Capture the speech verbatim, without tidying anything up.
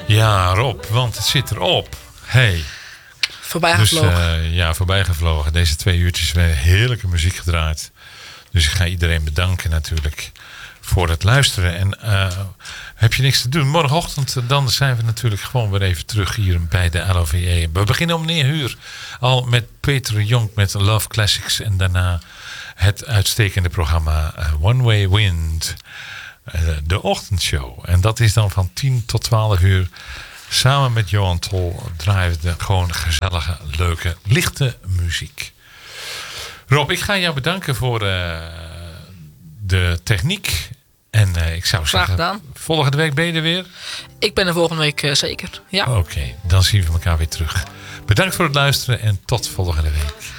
Ja, Rob, want het zit erop. Hey. Voorbijgevlogen. Dus, uh, ja, voorbijgevlogen. Deze twee uurtjes hebben heerlijke muziek gedraaid. Dus ik ga iedereen bedanken natuurlijk voor het luisteren. En uh, heb je niks te doen? Morgenochtend dan zijn we natuurlijk gewoon weer even terug hier bij de L O V E. We beginnen om negen uur al met Peter Jonk met Love Classics. En daarna het uitstekende programma uh, One Way Wind. Uh, de ochtendshow. En dat is dan van tien tot twaalf uur. Samen met Johan Tol draaien we de gewoon gezellige, leuke, lichte muziek. Rob, ik ga jou bedanken voor uh, de techniek. En uh, ik zou Graag zeggen, gedaan. Volgende week ben je er weer? Ik ben er volgende week uh, zeker, ja. Oké, okay, dan zien we elkaar weer terug. Bedankt voor het luisteren en tot volgende week.